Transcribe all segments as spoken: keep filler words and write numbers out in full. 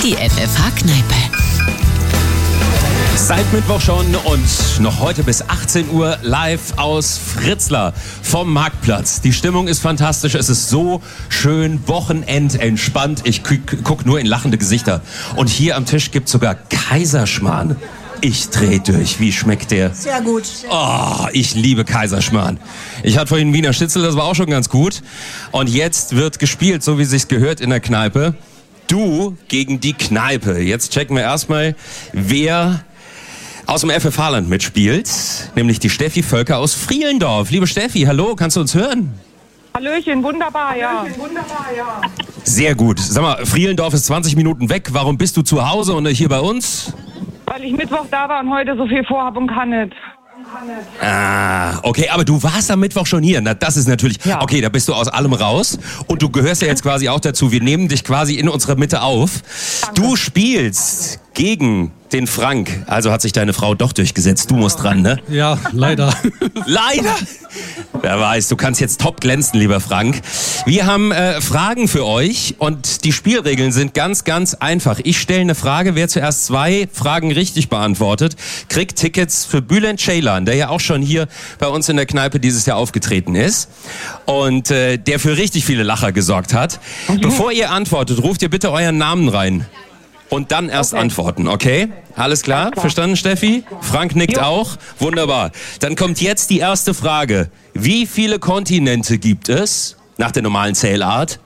Die F F H-Kneipe. Seit Mittwoch schon und noch heute bis achtzehn Uhr live aus Fritzlar vom Marktplatz. Die Stimmung ist fantastisch, es ist so schön wochenendentspannt. Ich gucke nur in lachende Gesichter. Und hier am Tisch gibt es sogar Kaiserschmarrn. Ich dreh durch. Wie schmeckt der? Sehr gut. Oh, ich liebe Kaiserschmarrn. Ich hatte vorhin Wiener Schnitzel, das war auch schon ganz gut. Und jetzt wird gespielt, so wie es sich gehört in der Kneipe. Du gegen die Kneipe. Jetzt checken wir erstmal, wer aus dem F F H-Land mitspielt, nämlich die Steffi Völker aus Frielendorf. Liebe Steffi, hallo, kannst du uns hören? Hallöchen, wunderbar, ja. Wunderbar, ja. Sehr gut. Sag mal, Frielendorf ist zwanzig Minuten weg. Warum bist du zu Hause und nicht hier bei uns? Weil ich Mittwoch da war und heute so viel vorhab und kann nicht. Ah, okay, aber du warst am Mittwoch schon hier. Na, das ist natürlich, Ja. okay, da bist du aus allem raus. Und du gehörst ja jetzt quasi auch dazu. Wir nehmen dich quasi in unserer Mitte auf. Danke. Du spielst gegen den Frank. Also hat sich deine Frau doch durchgesetzt. Du musst dran, ne? Ja, leider. Leider! Wer weiß, du kannst jetzt top glänzen, lieber Frank. Wir haben äh, Fragen für euch und die Spielregeln sind ganz, ganz einfach. Ich stelle eine Frage, wer zuerst zwei Fragen richtig beantwortet, kriegt Tickets für Bülent Ceylan, der ja auch schon hier bei uns in der Kneipe dieses Jahr aufgetreten ist und äh, der für richtig viele Lacher gesorgt hat. Mhm. Bevor ihr antwortet, ruft ihr bitte euren Namen rein. Und dann erst Okay. antworten, okay? Alles klar? Alles klar. Verstanden, Steffi? Frank nickt Jo. auch. Wunderbar. Dann kommt jetzt die erste Frage. Wie viele Kontinente gibt es nach der normalen Zählart?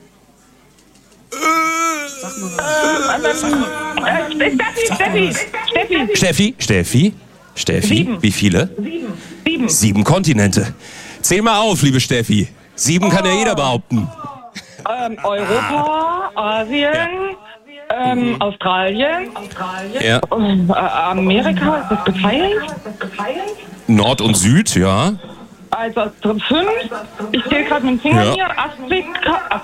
Äh, Steffi, Steffi, Steffi. Steffi? Steffi? Steffi? Sieben. Wie viele? Sieben. Sieben. Sieben Kontinente. Zähl mal auf, liebe Steffi. Sieben kann ja jeder behaupten. Ähm, Europa, Asien, ähm, Australien, Australien. Ja. Ähm, äh, Amerika, ist das geteilt? Nord und Süd, ja. Also fünf. Ich zähle gerade mit dem Finger Ja. hier. Afrika,